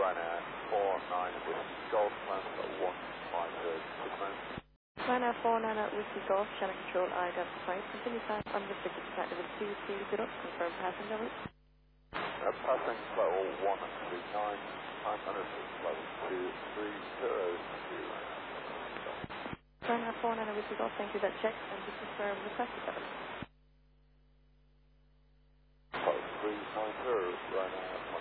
Ryanair 49 Whiskey Golf, climb at 150, 6 minutes. Ryanair 49 Whiskey Golf, channel control identified. Continue time unrestricted to level 230, confirm passenger route. Passing level 139, time unrestricted level 230. Ryanair 49 Whiskey Golf, thank you, that check, and just confirm requested level. 390, Ryanair